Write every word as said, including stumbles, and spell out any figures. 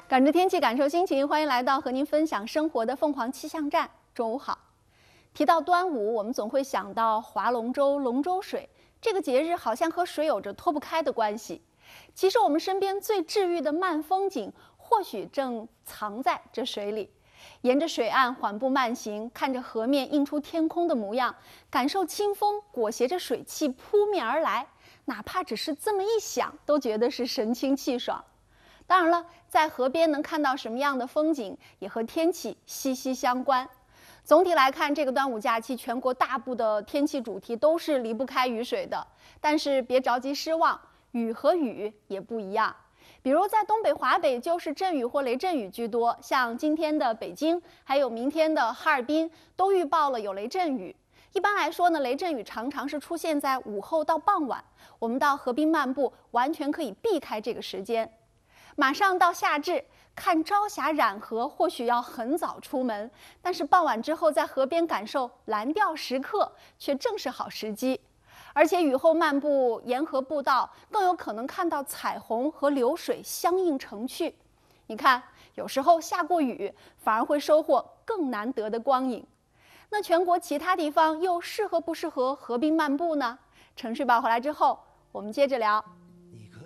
感知天气，感受心情，欢迎来到和您分享生活的凤凰气象站。中午好。提到端午，我们总会想到划龙舟、龙舟水，这个节日好像和水有着脱不开的关系。其实我们身边最治愈的慢风景，或许正藏在这水里。沿着水岸缓步慢行，看着河面映出天空的模样，感受清风裹挟着水汽扑面而来，哪怕只是这么一想，都觉得是神清气爽。当然了，在河边能看到什么样的风景，也和天气息息相关。总体来看，这个端午假期，全国大部的天气主题都是离不开雨水的。但是别着急失望，雨和雨也不一样。比如在东北、华北，就是阵雨或雷阵雨居多，像今天的北京，还有明天的哈尔滨，都预报了有雷阵雨。一般来说呢，雷阵雨常常是出现在午后到傍晚，我们到河滨漫步，完全可以避开这个时间。马上到夏至，看朝霞染河，或许要很早出门，但是傍晚之后在河边感受蓝调时刻，却正是好时机。而且雨后漫步沿河步道，更有可能看到彩虹和流水相映成趣。你看，有时候下过雨，反而会收获更难得的光影。那全国其他地方又适合不适合河滨漫步呢？程序报回来之后，我们接着聊。